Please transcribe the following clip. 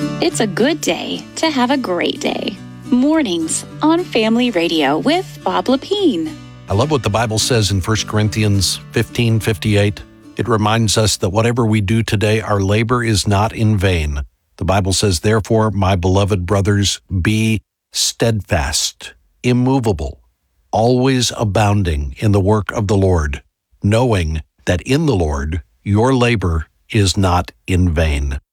It's a good day to have a great day. Mornings on Family Radio with Bob Lepine. I love what the Bible says in 1 Corinthians 15:58. It reminds us that whatever we do today, our labor is not in vain. The Bible says, therefore, my beloved brothers, be steadfast, immovable, always abounding in the work of the Lord, knowing that in the Lord your labor is not in vain.